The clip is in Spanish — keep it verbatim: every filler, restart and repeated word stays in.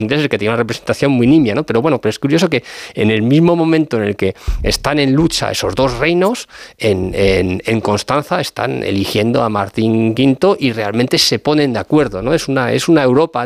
inglés, que tiene una representación muy nimia, ¿no? Pero bueno, pero es curioso que en el mismo momento en el que están en lucha esos dos reinos, en, en, en Constanza están eligiendo a Martín quinto y realmente se ponen de acuerdo, ¿no? Es una, es una Europa